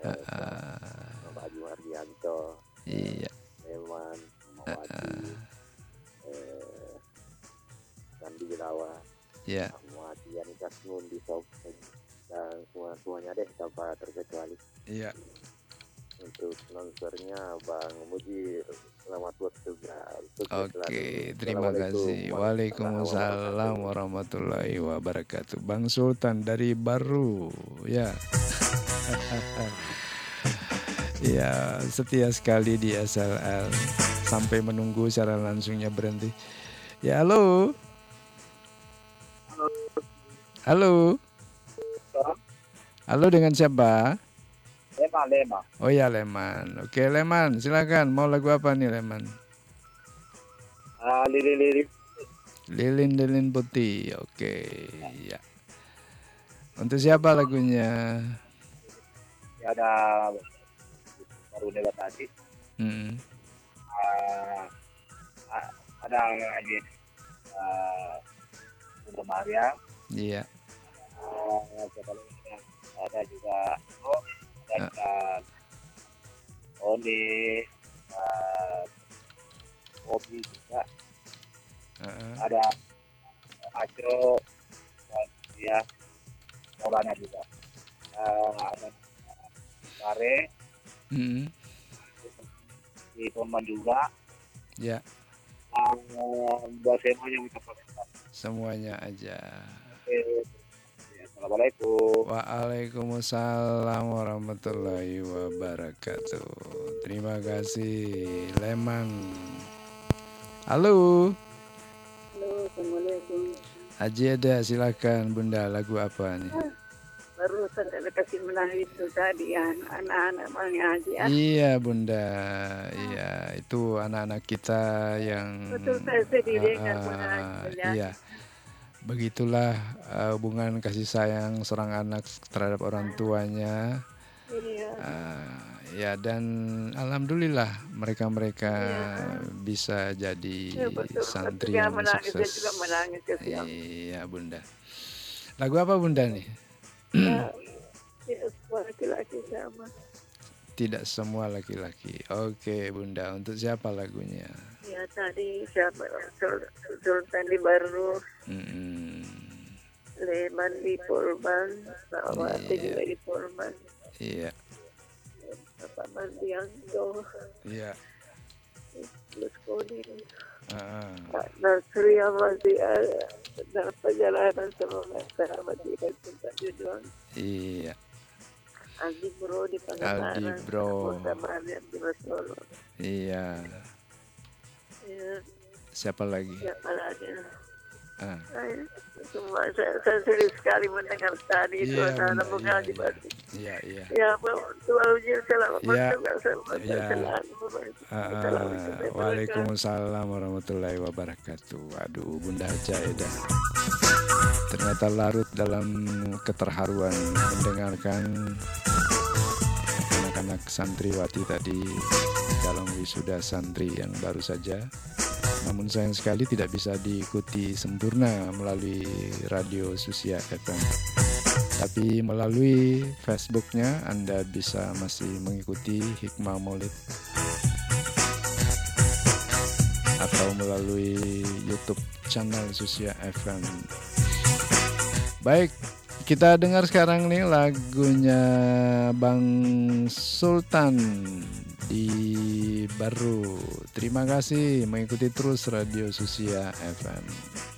Bapak Haji Mardianto, Iya. Eman, Mawati, Sandi Wilawa, Iya. Mawati, Yani Kasmun di Sopeng, dan semuanya deh tanpa terkecuali. Iya. Untuk sponsornya Bang Muji, selamat bertugas. Oke, terima kasih. Waalaikumsalam warahmatullahi wabarakatuh. Bang Sultan dari Baru, ya. Ya, setia sekali di SLL sampai menunggu secara langsungnya berhenti. Ya, halo. Halo. Halo, dengan siapa? Leman. Oh ya, Leman. Oke, Leman, silakan. Mau lagu apa nih, Leman? Lilin putih. Oke, ya. Untuk siapa lagunya? Ya, ada baru lewat tadi. Ada lagi Bunda Maria. Iya. Ada juga ada Oni, Obi juga. Ada Aco, ya, Maulana juga. Ada Kare, di Poman juga. Ya. Buat semuanya kita semuanya aja. Assalamualaikum. Waalaikumsalam warahmatullahi wabarakatuh. Terima kasih, Leman. Halo. Halo, assalamualaikum. Haji ada, silakan Bunda, lagu apa nih? Barusan saya kasih menang itu tadi ya, anak-anak Haji. Iya Bunda, iya itu anak-anak kita yang. Betul, saya sedih dengar iya. Begitulah hubungan kasih sayang seorang anak terhadap orang tuanya. Iya. Ya, dan alhamdulillah mereka bisa jadi santri yang sukses. Juga menangis, iya Bunda. Lagu apa Bunda nih? Tidak semua laki-laki sama. Tidak semua laki-laki. Oke Bunda, untuk siapa lagunya? Ya tadi siapa? Sultan di Baru. Leman di Polban, Mawati juga di Polban. Iya. Bapak Mardianto. Iya. Terus Kodin. Nasri masih dalam perjalanan sama sahabat kita cinta jujuan. Iya. Aldi Bro di Pangandaran. Aldi Bro. Di Solo. Iya. Iya. Siapa lagi? Siapa lagi? Semua saya sedih sekali mendengar tadi itu anak-anak mengaji batik. Iya. Ya, Tuhan ujian selamat Waalaikumsalam warahmatullahi wabarakatuh. Aduh, Bunda Jaida ternyata larut dalam keterharuan mendengarkan anak-anak santriwati tadi dalam wisuda santri yang baru saja. Namun sayang sekali tidak bisa diikuti sempurna melalui radio Susia FM. Tapi melalui Facebooknya Anda bisa masih mengikuti Hikmah Maulid. Atau melalui YouTube channel Susia FM. Baik, kita dengar sekarang nih lagunya Bang Sultan di Baru. Terima kasih mengikuti terus Radio Susia FM.